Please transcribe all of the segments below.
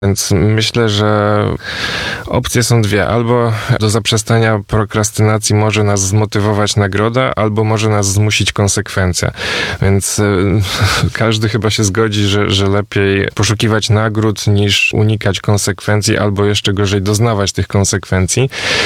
Więc myślę, że opcje są dwie. Albo do zaprzestania prokrastynacji może nas zmotywować nagroda, albo może nas zmusić konsekwencja. Więc każdy chyba się zgodzi, że lepiej poszukiwać nagród niż unikać konsekwencji, albo jeszcze gorzej doznawać tych konsekwencji.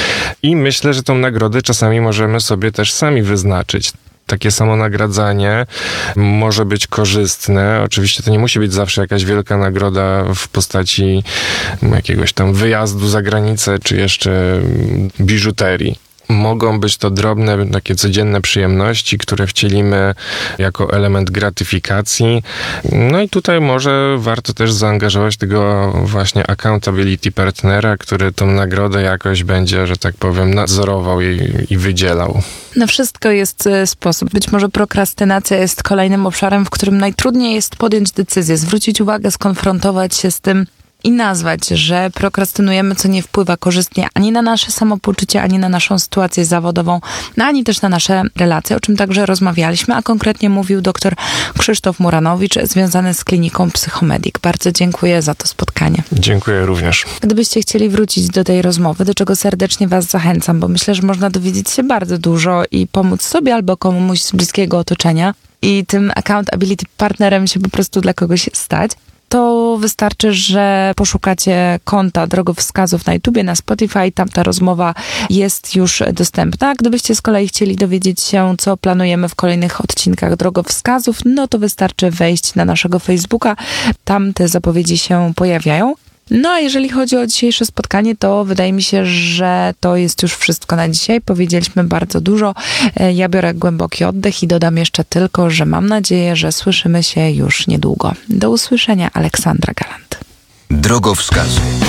I myślę, że tą nagrodę czasami możemy sobie też sami wyznaczyć. Takie samo nagradzanie może być korzystne. Oczywiście to nie musi być zawsze jakaś wielka nagroda w postaci jakiegoś tam wyjazdu za granicę, czy jeszcze biżuterii. Mogą być to drobne, takie codzienne przyjemności, które wcielimy jako element gratyfikacji. No i tutaj może warto też zaangażować tego właśnie accountability partnera, który tą nagrodę jakoś będzie, że tak powiem, nadzorował i wydzielał. Na wszystko jest sposób. Być może prokrastynacja jest kolejnym obszarem, w którym najtrudniej jest podjąć decyzję, zwrócić uwagę, skonfrontować się z tym i nazwać, że prokrastynujemy, co nie wpływa korzystnie ani na nasze samopoczucie, ani na naszą sytuację zawodową, ani też na nasze relacje, o czym także rozmawialiśmy, a konkretnie mówił dr Krzysztof Muranowicz, związany z kliniką Psychomedic. Bardzo dziękuję za to spotkanie. Dziękuję również. Gdybyście chcieli wrócić do tej rozmowy, do czego serdecznie was zachęcam, bo myślę, że można dowiedzieć się bardzo dużo i pomóc sobie albo komuś z bliskiego otoczenia i tym accountability partnerem się po prostu dla kogoś stać, to wystarczy, że poszukacie konta Drogowskazów na YouTubie, na Spotify, tam ta rozmowa jest już dostępna. Gdybyście z kolei chcieli dowiedzieć się, co planujemy w kolejnych odcinkach Drogowskazów, no to wystarczy wejść na naszego Facebooka, tam te zapowiedzi się pojawiają. No a jeżeli chodzi o dzisiejsze spotkanie, to wydaje mi się, że to jest już wszystko na dzisiaj. Powiedzieliśmy bardzo dużo. Ja biorę głęboki oddech i dodam jeszcze tylko, że mam nadzieję, że słyszymy się już niedługo. Do usłyszenia, Aleksandra Galant. Drogowskazy.